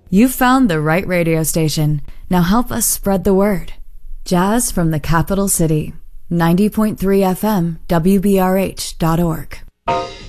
You found the right radio station. Now help us spread the word. Jazz from the capital city. 90.3 FM, WBRH.org.